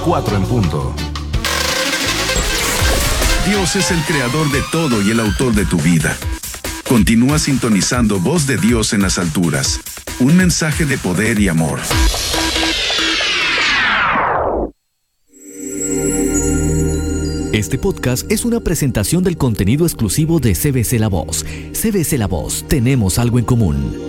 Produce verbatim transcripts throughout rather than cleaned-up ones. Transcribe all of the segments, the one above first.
Cuatro en punto. Dios es el creador de todo y el autor de tu vida. Continúa sintonizando Voz de Dios en las alturas. Un mensaje de poder y amor. Este podcast es una presentación del contenido exclusivo de C B C La Voz. C B C La Voz, tenemos algo en común.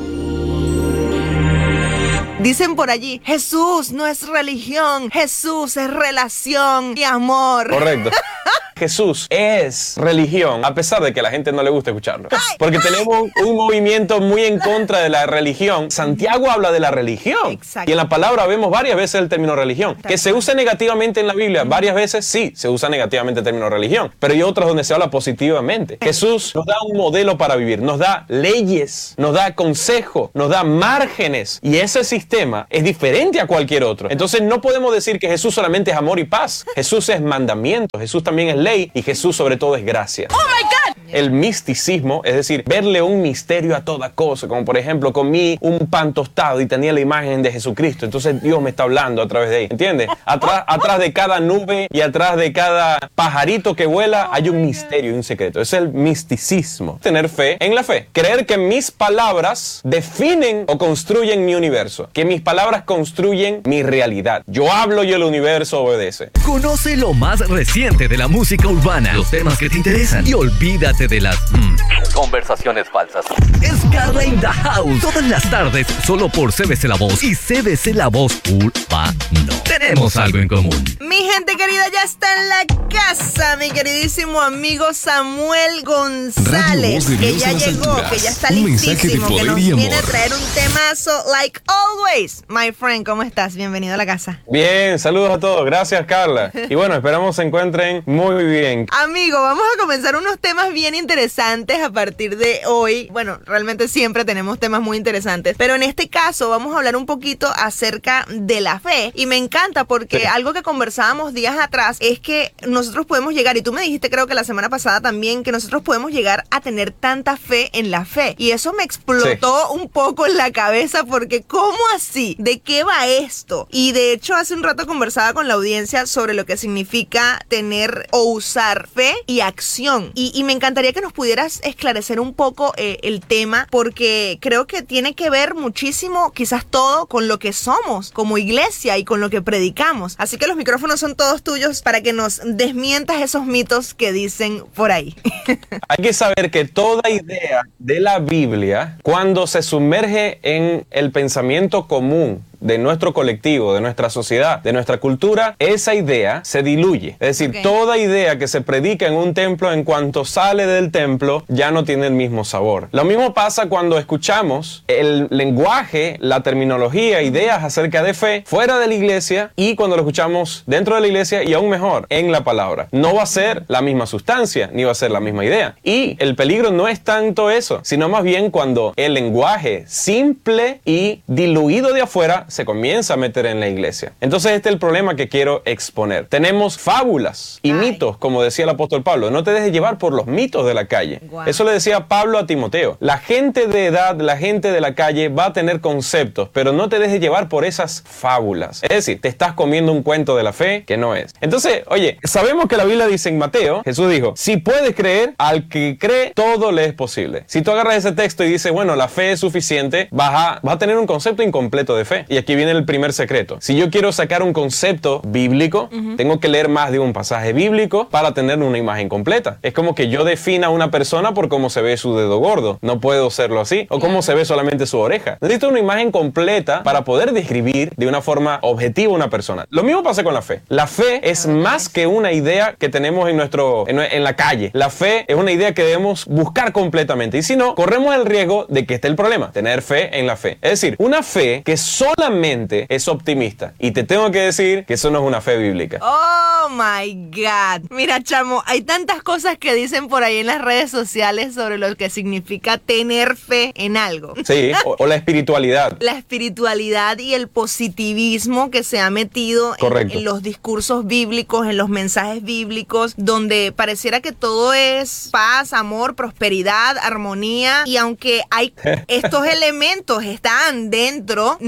Dicen por allí, Jesús no es religión, Jesús es relación y amor. Correcto. Jesús es religión, a pesar de que a la gente no le gusta escucharlo. Porque tenemos un movimiento muy en contra de la religión. Santiago habla de la religión. Exacto. Y en la palabra vemos varias veces el término religión. Que se usa negativamente en la Biblia. Varias veces sí, se usa negativamente el término religión. Pero hay otras donde se habla positivamente. Jesús nos da un modelo para vivir. Nos da leyes, nos da consejo, nos da márgenes. Y ese sistema es diferente a cualquier otro. Entonces no podemos decir que Jesús solamente es amor y paz. Jesús es mandamiento. Jesús también es ley. Y Jesús sobre todo es gracia. ¡Oh, my God! El misticismo, es decir, verle un misterio a toda cosa, como por ejemplo comí un pan tostado y tenía la imagen de Jesucristo, entonces Dios me está hablando a través de ahí, ¿entiendes? Atrás, atrás de cada nube y atrás de cada pajarito que vuela hay un misterio y un secreto. Es el misticismo. Tener fe en la fe. Creer que mis palabras definen o construyen mi universo. Que mis palabras construyen mi realidad. Yo hablo y el universo obedece. Conoce lo más reciente de la música urbana, los temas que te interesan y olvídate de las mm, conversaciones falsas. Es Carla in the House, todas las tardes, solo por C B C La Voz y C B C La Voz Urbano. Tenemos algo en común. Mi gente querida ya está en la casa, mi queridísimo amigo Samuel González, que ya llegó, que ya está listísimo, que nos viene a traer un temazo, like always. My friend, ¿cómo estás? Bienvenido a la casa. Bien, saludos a todos, gracias Carla. Y bueno, esperamos se encuentren muy bien. Amigo, vamos a comenzar unos temas bien interesantes a partir de hoy. Bueno, realmente siempre tenemos temas muy interesantes, pero en este caso vamos a hablar un poquito acerca de la fe. Y me encanta porque sí. Algo que conversábamos días atrás es que nosotros podemos llegar, y tú me dijiste creo que la semana pasada también, que nosotros podemos llegar a tener tanta fe en la fe. Y eso me explotó sí. un poco en la cabeza porque ¿cómo así? ¿De qué va esto? Y de hecho hace un rato conversaba con la audiencia sobre lo que significa tener o usar fe y acción. Y, y me encantaría que nos pudieras esclarecer un poco eh, el tema, porque creo que tiene que ver muchísimo, quizás todo, con lo que somos como iglesia y con lo que predicamos. Así que los micrófonos son todos tuyos para que nos desmientas esos mitos que dicen por ahí. Hay que saber que toda idea de la Biblia, cuando se sumerge en el pensamiento común de nuestro colectivo, de nuestra sociedad, de nuestra cultura, esa idea se diluye. Es decir, okay. toda idea que se predica en un templo, en cuanto sale del templo, ya no tiene el mismo sabor. Lo mismo pasa cuando escuchamos el lenguaje, la terminología, ideas acerca de fe fuera de la iglesia y cuando lo escuchamos dentro de la iglesia y aún mejor, en la palabra. No va a ser la misma sustancia, ni va a ser la misma idea. Y el peligro no es tanto eso, sino más bien cuando el lenguaje simple y diluido de afuera se comienza a meter en la iglesia. Entonces este es el problema que quiero exponer. Tenemos fábulas y Ay. mitos, como decía el apóstol Pablo. No te dejes llevar por los mitos de la calle. Wow. Eso le decía Pablo a Timoteo. La gente de edad, la gente de la calle va a tener conceptos, pero no te dejes llevar por esas fábulas. Es decir, te estás comiendo un cuento de la fe que no es. Entonces, oye, sabemos que la Biblia dice en Mateo, Jesús dijo, si puedes creer, al que cree, todo le es posible. Si tú agarras ese texto y dices, bueno, la fe es suficiente, vas a, vas a tener un concepto incompleto de fe. Y aquí viene el primer secreto. Si yo quiero sacar un concepto bíblico, uh-huh. tengo que leer más de un pasaje bíblico para tener una imagen completa. Es como que yo defina a una persona por cómo se ve su dedo gordo. No puedo hacerlo así. O cómo se ve solamente su oreja. Necesito una imagen completa para poder describir de una forma objetiva una persona. Lo mismo pasa con la fe. La fe es más que una idea que tenemos en, nuestro, en, en la calle. La fe es una idea que debemos buscar completamente. Y si no, corremos el riesgo de que esté el problema. Tener fe en la fe. Es decir, una fe que solamente es optimista. Y te tengo que decir que eso no es una fe bíblica. Oh my God. Mira, chamo, hay tantas cosas que dicen por ahí en las redes sociales sobre lo que significa tener fe en algo. Sí, o, o la espiritualidad. La espiritualidad y el positivismo que se ha metido en, en los discursos bíblicos, en los mensajes bíblicos, donde pareciera que todo es paz, amor, prosperidad, armonía. Y aunque hay estos elementos están dentro, no,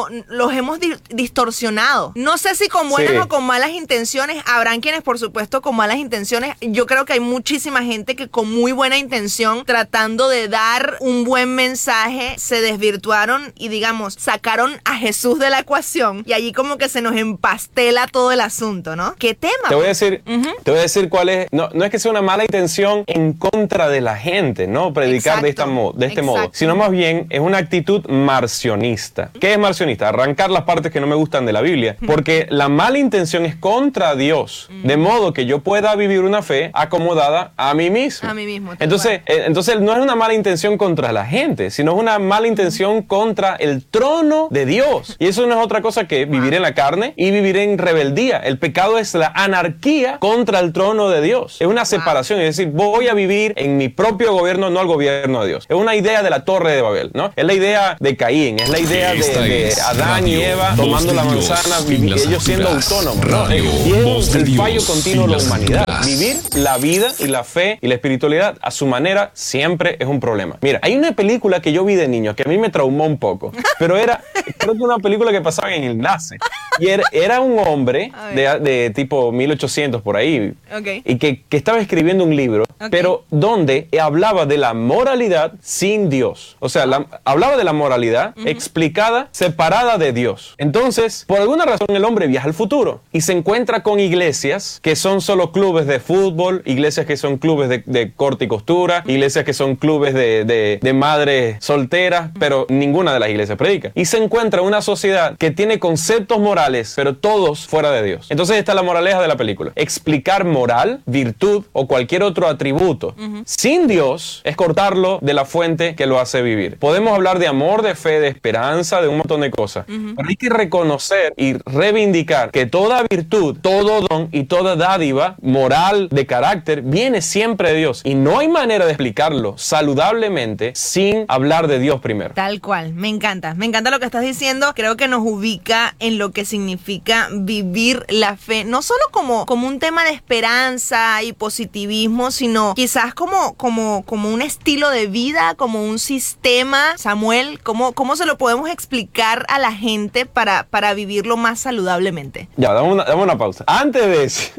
los hemos di- distorsionado. No sé si con buenas Sí. o con malas intenciones. Habrán quienes, por supuesto, con malas intenciones. Yo creo que hay muchísima gente que con muy buena intención, tratando de dar un buen mensaje, se desvirtuaron y, digamos, sacaron a Jesús de la ecuación y allí como que se nos empastela todo el asunto, ¿no? ¿Qué tema? Te voy a decir, uh-huh. te voy a decir cuál es, no, no es que sea una mala intención en contra de la gente, ¿no? Predicar de, esta mo- de este Exacto. modo, sino más bien es una actitud marcionista. ¿Qué es marcionista? Arrancar las partes que no me gustan de la Biblia, porque la mala intención es contra Dios, de modo que yo pueda vivir una fe acomodada a mí mismo. A mí mismo. Entonces, eh, entonces no es una mala intención contra la gente, sino es una mala intención contra el trono de Dios. Y eso no es otra cosa que vivir en la carne y vivir en rebeldía. El pecado es la anarquía contra el trono de Dios. Es una separación, es decir, voy a vivir en mi propio gobierno, no al gobierno de Dios. Es una idea de la Torre de Babel, ¿no? Es la idea de Caín, es la idea de, de Adán y Eva tomando la manzana, vivir, ellos siendo autónomos, ¿no? Y es el fallo continuo de la humanidad. Vivir la vida y la fe y la espiritualidad a su manera siempre es un problema. Mira, hay una película que yo vi de niño que a mí me traumó un poco, pero era, creo que una película que pasaba en enlace. Y era, era un hombre de, de tipo mil ochocientos por ahí, okay. y que, que estaba escribiendo un libro, okay. pero donde hablaba de la moralidad sin Dios. O sea, la, hablaba de la moralidad uh-huh. explicada, separada de Dios. Entonces, por alguna razón el hombre viaja al futuro y se encuentra con iglesias que son solo clubes de fútbol, iglesias que son clubes de, de corte y costura, iglesias que son clubes de, de, de madres solteras, pero ninguna de las iglesias predica. Y se encuentra una sociedad que tiene conceptos morales, pero todos fuera de Dios. Entonces está la moraleja de la película. Explicar moral, virtud o cualquier otro atributo uh-huh. sin Dios es cortarlo de la fuente que lo hace vivir. Podemos hablar de amor, de fe, de esperanza, de un montón de cosas. Uh-huh. Pero hay que reconocer y reivindicar que toda virtud, todo don y toda dádiva moral, de carácter, viene siempre de Dios. Y no hay manera de explicarlo saludablemente sin hablar de Dios primero. Tal cual. Me encanta. Me encanta lo que estás diciendo. Creo que nos ubica en lo que significa vivir la fe. No solo como, como un tema de esperanza y positivismo, sino quizás como, como, como un estilo de vida, como un sistema. Samuel, ¿cómo, cómo se lo podemos explicar a la gente para, para vivirlo más saludablemente? Ya, dame una, dame una pausa. Antes de eso...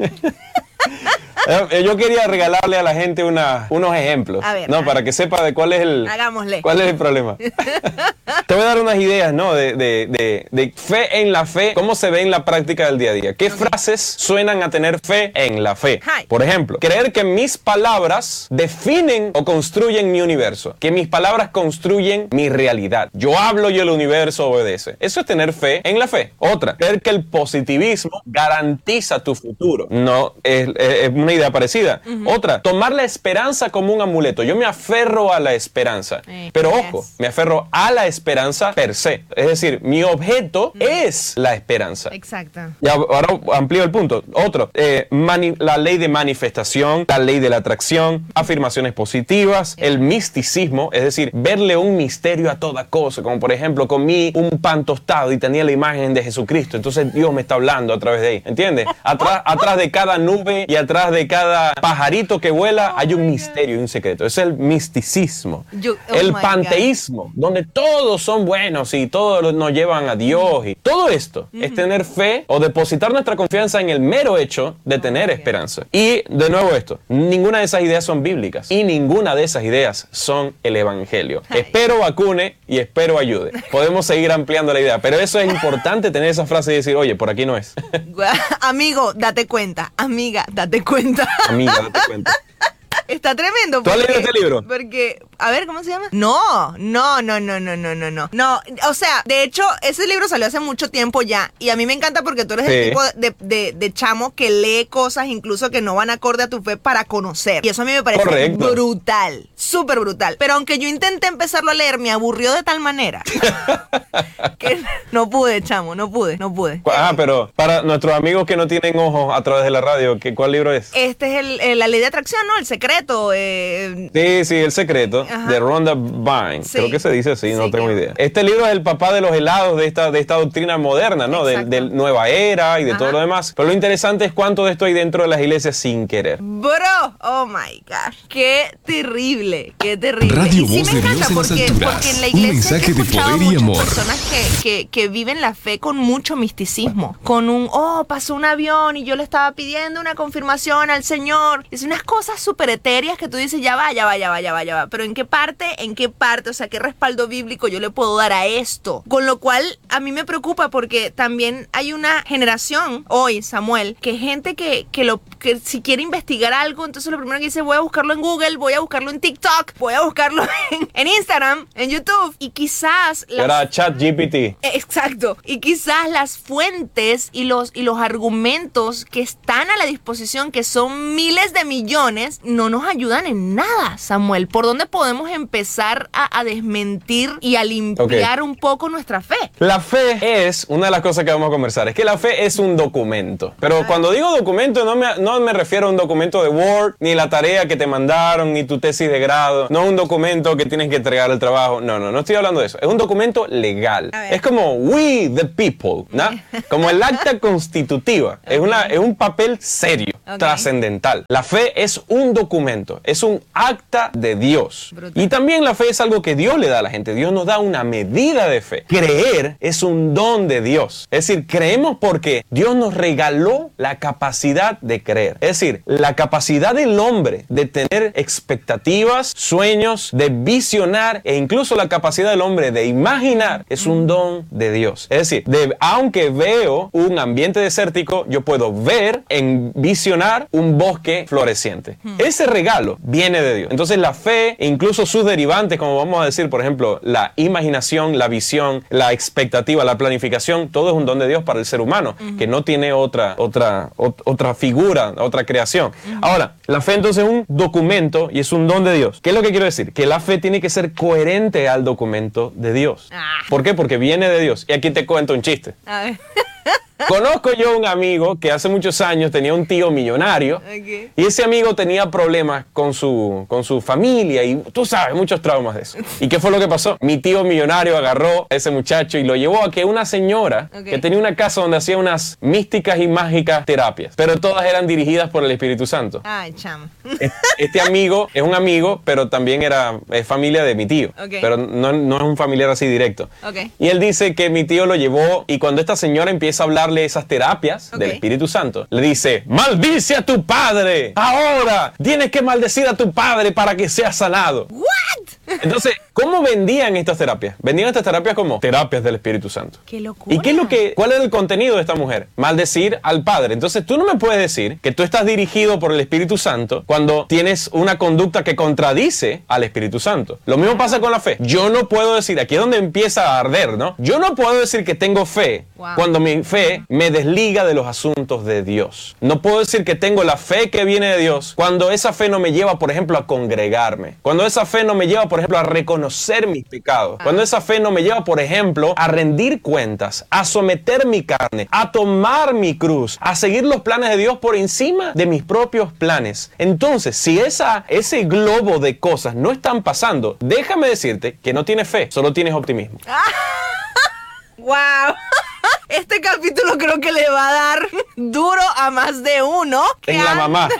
Yo quería regalarle a la gente una, unos ejemplos, a ver, ¿no? a Para ver. que sepa de cuál es el, Hagámosle. cuál es el problema. Te voy a dar unas ideas, ¿no? De, de, de, de fe en la fe, cómo se ve en la práctica del día a día. ¿Qué okay. frases suenan a tener fe en la fe? Hi. Por ejemplo, creer que mis palabras definen o construyen mi universo, que mis palabras construyen mi realidad. Yo hablo y el universo obedece. Eso es tener fe en la fe. Otra, creer que el positivismo garantiza tu futuro. No, es, es una idea parecida. Uh-huh. Otra, tomar la esperanza como un amuleto. Yo me aferro a la esperanza. Eh, pero yes. ojo, me aferro a la esperanza per se. Es decir, mi objeto uh-huh. es la esperanza. Exacto. Ya, ahora amplío el punto. Otro, eh, mani- la ley de manifestación, la ley de la atracción, afirmaciones positivas, yeah. el misticismo, es decir, verle un misterio a toda cosa. Como por ejemplo, comí un pan tostado y tenía la imagen de Jesucristo. Entonces Dios me está hablando a través de ahí. ¿Entiendes? Atrás, atrás de cada nube y atrás de cada pajarito que vuela hay un misterio y un secreto. Es el misticismo. Yo, oh el panteísmo, God. Donde todos son buenos y todos nos llevan a Dios. Y todo esto uh-huh. es tener fe o depositar nuestra confianza en el mero hecho de oh tener esperanza. Y de nuevo esto, ninguna de esas ideas son bíblicas y ninguna de esas ideas son el evangelio. Ay. Espero vacune y espero ayude. Podemos seguir ampliando la idea, pero eso es importante, tener esa frase y decir, oye, por aquí no es. Amigo, date cuenta. Amiga, date cuenta. Amiga, date cuenta. Está tremendo. ¿Tú has leído este libro? Porque, a ver, ¿cómo se llama? No, no, no, no, no, no, no, no. No, o sea, de hecho, ese libro salió hace mucho tiempo ya. Y a mí me encanta porque tú eres sí. el tipo de, de, de chamo que lee cosas incluso que no van acorde a tu fe para conocer. Y eso a mí me parece Correcto. brutal, súper brutal. Pero aunque yo intenté empezarlo a leer, me aburrió de tal manera que no pude, chamo, no pude, no pude. Ah, pero para nuestros amigos que no tienen ojos a través de la radio, ¿qué, ¿cuál libro es? Este es el, el, La Ley de Atracción, ¿no? El Secreto. Eh... Sí, sí, El Secreto. Ajá. de Rhonda Byrne. Sí. Creo que se dice así, sí, no tengo claro. idea. Este libro es el papá de los helados de esta, de esta doctrina moderna, ¿no? De, de nueva era y de Ajá. todo lo demás. Pero lo interesante es cuánto de esto hay dentro de las iglesias sin querer. Bro, oh my God. Qué terrible, qué terrible. Radio y sí Voz me de encanta Dios porque, en las porque en la iglesia un mensaje he de poder y amor. Personas que, que, que viven la fe con mucho misticismo. Con un, oh, pasó un avión y yo le estaba pidiendo una confirmación al Señor. Es unas cosas súper etéreas que tú dices, ya va, ya va, ya va, ya va, ya va. Pero ¿en qué parte? ¿En qué parte? O sea, ¿qué respaldo bíblico yo le puedo dar a esto? Con lo cual, a mí me preocupa porque también hay una generación hoy, Samuel, que gente que, que, lo, que si quiere investigar algo, entonces lo primero que dice, voy a buscarlo en Google, voy a buscarlo en TikTok, voy a buscarlo en, en Instagram, en YouTube. Y quizás... Las... Era ChatGPT. Exacto. Y quizás las fuentes y los, y los argumentos que están a la disposición, que son miles de millones, no nos ayudan en nada, Samuel. ¿Por dónde podemos empezar a, a desmentir y a limpiar okay. un poco nuestra fe? La fe es, una de las cosas que vamos a conversar, es que la fe es un documento. Pero Ay. cuando digo documento, no me, no me refiero a un documento de Word, ni la tarea que te mandaron, ni tu tesis de grado, no un documento que tienes que entregar al trabajo. No, no, no estoy hablando de eso. Es un documento legal. Es como we the people, ¿no? Como el acta constitutiva. Okay. Es, una, es un papel serio, okay. trascendental. La fe es un documento, es un acta de Dios. Brutal. Y también la fe es algo que Dios le da a la gente. Dios nos da una medida de fe. Creer es un don de Dios. Es decir, creemos porque Dios nos regaló la capacidad de creer. Es decir, la capacidad del hombre de tener expectativas, sueños, de visionar e incluso la capacidad del hombre de imaginar es un don de Dios. Es decir, de, aunque veo un ambiente desértico, yo puedo ver, en visionar un bosque floreciente. Hmm. Ese regalo viene de Dios. Entonces la fe e incluso sus derivantes, como vamos a decir, por ejemplo, la imaginación, la visión, la expectativa, la planificación, todo es un don de Dios para el ser humano, uh-huh. que no tiene otra, otra, ot- otra figura, otra creación. Uh-huh. Ahora, la fe entonces es un documento y es un don de Dios. ¿Qué es lo que quiero decir? Que la fe tiene que ser coherente al documento de Dios. Ah. ¿Por qué? Porque viene de Dios. Y aquí te cuento un chiste. A ver. Conozco yo un amigo que hace muchos años tenía un tío millonario, okay. y ese amigo tenía problemas con su, con su familia y tú sabes, muchos traumas de eso. ¿Y qué fue lo que pasó? Mi tío millonario agarró a ese muchacho y lo llevó a que una señora okay. que tenía una casa donde hacía unas místicas y mágicas terapias, pero todas eran dirigidas por el Espíritu Santo. Ay, chamo. Este amigo es un amigo, pero también era es familia de mi tío, okay. pero no, no es un familiar así directo. Okay. Y él dice que mi tío lo llevó y cuando esta señora empieza a hablar esas terapias okay. del Espíritu Santo, le dice, maldice a tu padre, ahora tienes que maldecir a tu padre para que sea sanado. ¿What? Entonces, ¿cómo vendían estas terapias? Vendían estas terapias como terapias del Espíritu Santo. ¡Qué locura! ¿Y qué es lo que, cuál es el contenido de esta mujer? Maldecir al padre. Entonces, tú no me puedes decir que tú estás dirigido por el Espíritu Santo cuando tienes una conducta que contradice al Espíritu Santo. Lo mismo pasa con la fe. Yo no puedo decir, aquí es donde empieza a arder, ¿no? Yo no puedo decir que tengo fe wow. cuando mi fe me desliga de los asuntos de Dios. No puedo decir que tengo la fe que viene de Dios cuando esa fe no me lleva, por ejemplo, a congregarme. Cuando esa fe no me lleva, por ejemplo, a reconocer mis pecados. Cuando esa fe no me lleva, por ejemplo, a rendir cuentas, a someter mi carne, a tomar mi cruz, a seguir los planes de Dios por encima de mis propios planes. Entonces, si esa, ese globo de cosas no están pasando, déjame decirte que no tienes fe, solo tienes optimismo. ¡Wow! Este capítulo creo que le va a dar duro a más de uno. En la anda... mamá.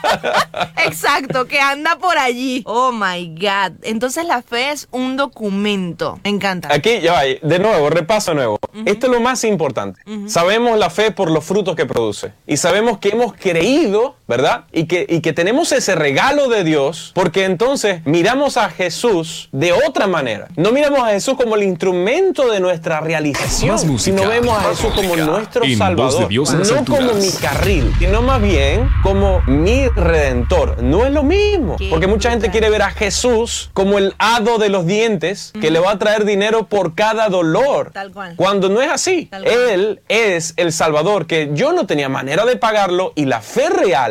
Exacto, que anda por allí. Oh my God. Entonces la fe es un documento. Me encanta. Aquí, ya va, de nuevo, repaso nuevo. Uh-huh. Esto es lo más importante. Uh-huh. Sabemos la fe por los frutos que produce. Y sabemos que hemos creído, ¿verdad? Y que, y que tenemos ese regalo de Dios, porque entonces miramos a Jesús de otra manera. No miramos a Jesús como el instrumento de nuestra realización, sino vemos a Jesús como nuestro Salvador, no como mi carril, sino más bien como mi Redentor. No es lo mismo, porque mucha gente quiere ver a Jesús como el hado de los dientes que le va a traer dinero por cada dolor, tal cual. Cuando no es así. Él es el Salvador, que yo no tenía manera de pagarlo, y la fe real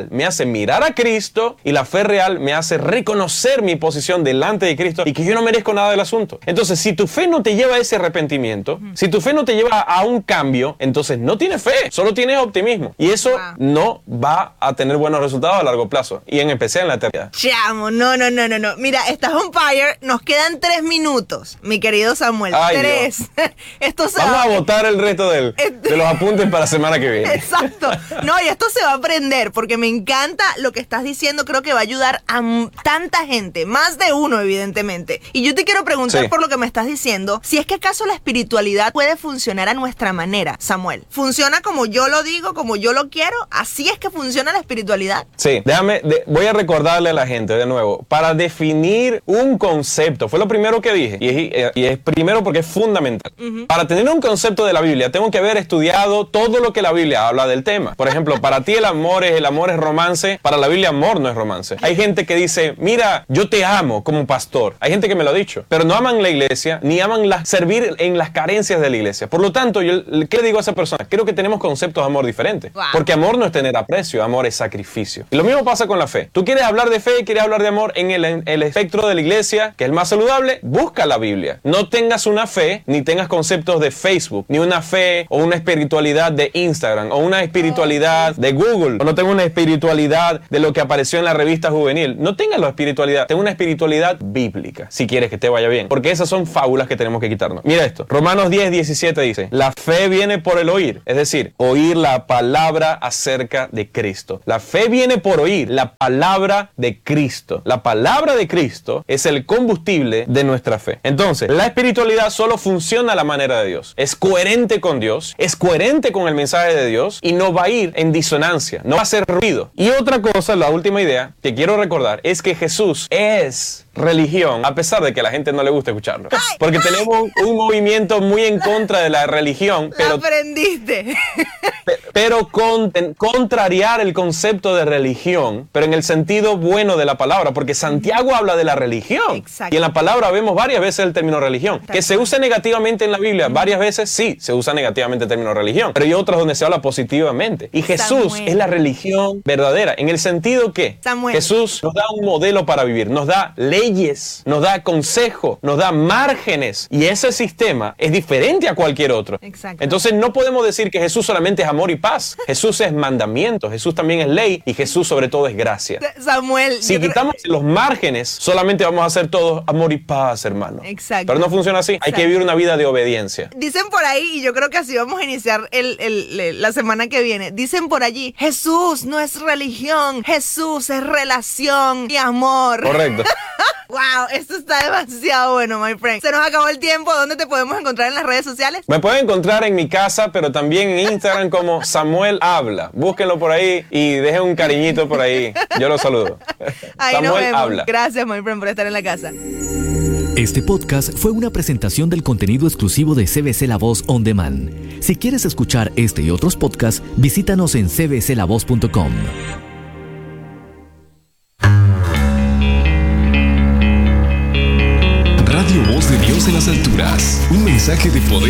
real me hace mirar a Cristo y la fe real me hace reconocer mi posición delante de Cristo y que yo no merezco nada del asunto. Entonces, si tu fe no te lleva a ese arrepentimiento, uh-huh. si tu fe no te lleva a un cambio, entonces no tienes fe, solo tienes optimismo. Y eso wow. no va a tener buenos resultados a largo plazo y en especial en la eternidad. Chamo, no, no, no, no, no. Mira, estás on fire. Nos quedan tres minutos, mi querido Samuel. Ay, tres. Esto se Vamos va... a botar el resto del, de los apuntes para la semana que viene. Exacto. No, y esto se va a aprender porque me encanta lo que estás diciendo. Creo que va a ayudar a m- tanta gente, más de uno, evidentemente. Y yo te quiero preguntar sí. por lo que me estás diciendo, si es que acaso la espiritualidad puede funcionar a nuestra manera, Samuel. ¿Funciona como yo lo digo, como yo lo quiero? ¿Así es que funciona la espiritualidad? Sí, déjame, de, voy a recordarle a la gente de nuevo, para definir un concepto, fue lo primero que dije, y es, y es primero porque es fundamental. Uh-huh. Para tener un concepto de la Biblia, tengo que haber estudiado todo lo que la Biblia habla del tema. Por ejemplo, para ti el amor es, el amor es romance, para la Biblia amor no es romance. Hay gente que dice, mira, yo te amo como pastor. Hay gente que me lo ha dicho, pero no aman la iglesia, ni aman la, servir en las carencias de la iglesia. Por lo tanto, yo, ¿qué le digo a esa persona? Creo que tenemos conceptos de amor diferentes. Wow. Porque amor no es tener aprecio, amor es sacrificio. Y lo mismo pasa con la fe. Tú quieres hablar de fe, quieres hablar de amor en el, en el espectro de la iglesia, que es el más saludable, busca la Biblia. No tengas una fe, ni tengas conceptos de Facebook, ni una fe o una espiritualidad de Instagram, o una espiritualidad de Google, o no tengo una espiritualidad de lo que apareció en la revista juvenil. No tengas la espiritualidad, tengo una espiritualidad bíblica, si quieres que te vaya bien. Porque esas son fábulas que tenemos que quitarnos. Mira esto, Romanos diez, diecisiete dice, la fe viene por el oír, es decir, oír la palabra acerca de Cristo. La fe viene por oír la palabra de Cristo. La palabra de Cristo es el combustible de nuestra fe. Entonces, la espiritualidad solo funciona a la manera de Dios. Es coherente con Dios, es coherente con el mensaje de Dios y no va a ir en disonancia, no va a hacer ruido. Y otra cosa, la última idea que quiero recordar es que Jesús es religión, a pesar de que a la gente no le gusta escucharlo. Porque tenemos un movimiento muy en contra de la religión, pero... Lo aprendiste. Pero con, contrariar el concepto de religión, pero en el sentido bueno de la palabra, porque Santiago habla de la religión. Exacto. Y en la palabra vemos varias veces el término religión. Exacto. Que se usa negativamente en la Biblia, varias veces sí, se usa negativamente el término religión, pero hay otras donde se habla positivamente. Y Jesús Samuel. Es la religión verdadera, en el sentido que Samuel. Jesús nos da un modelo para vivir, nos da leyes, nos da consejo, nos da márgenes, y ese sistema es diferente a cualquier otro. Exacto. Entonces no podemos decir que Jesús solamente es amor y paz. Jesús es mandamiento, Jesús también es ley, y Jesús sobre todo es gracia. Samuel, si quitamos creo... los márgenes, solamente vamos a hacer todos amor y paz, hermano. Exacto. Pero no funciona así. Exacto. Hay que vivir una vida de obediencia. Dicen por ahí, y yo creo que así vamos a iniciar el, el, el, la semana que viene, dicen por allí, Jesús no es religión, Jesús es relación y amor. Correcto. Wow, esto está demasiado bueno, my friend. Se nos acabó el tiempo. ¿Dónde te podemos encontrar en las redes sociales? Me pueden encontrar en mi casa, pero también en Instagram como Samuel Habla. Búsquenlo por ahí y dejen un cariñito por ahí. Yo los saludo. Ahí Samuel nos vemos. Habla. Gracias, my friend, por estar en la casa. Este podcast fue una presentación del contenido exclusivo de C B C La Voz On Demand. Si quieres escuchar este y otros podcasts, visítanos en c b c la voz punto com. Radio Voz de Dios en las alturas. Un mensaje de poder